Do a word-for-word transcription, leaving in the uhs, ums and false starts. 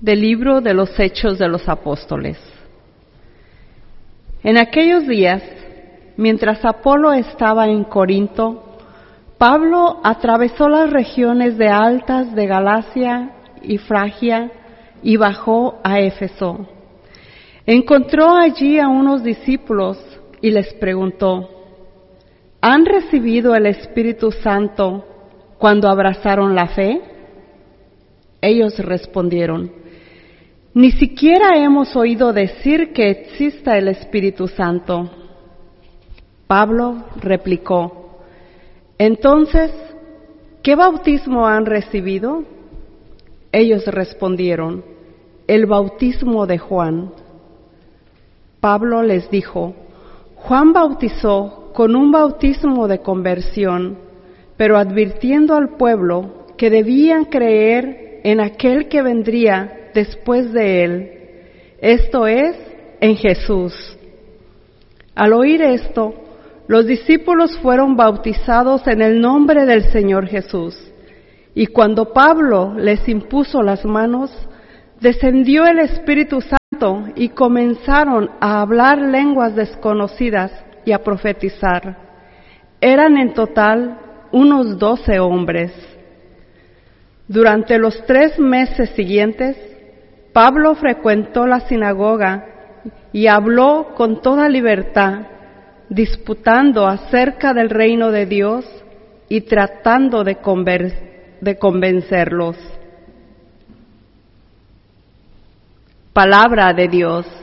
Del libro de los Hechos de los Apóstoles. En aquellos días, mientras Apolo estaba en Corinto, Pablo atravesó las regiones de altas de Galacia y Fragia y bajó a Éfeso. Encontró allí a unos discípulos y les preguntó: ¿Han recibido el Espíritu Santo cuando abrazaron la fe? Ellos respondieron: Ni siquiera hemos oído decir que exista el Espíritu Santo. Pablo replicó: Entonces, ¿qué bautismo han recibido? Ellos respondieron: El bautismo de Juan. Pablo les dijo: Juan bautizó con un bautismo de conversión, pero advirtiendo al pueblo que debían creer en aquel que vendría después de él, esto es, en Jesús. Al oír esto, los discípulos fueron bautizados en el nombre del Señor Jesús, y cuando Pablo les impuso las manos, descendió el Espíritu Santo y comenzaron a hablar lenguas desconocidas y a profetizar. Eran en total unos doce hombres. Durante los tres meses siguientes, Pablo frecuentó la sinagoga y habló con toda libertad, disputando acerca del reino de Dios y tratando de, conver- de convencerlos. Palabra de Dios.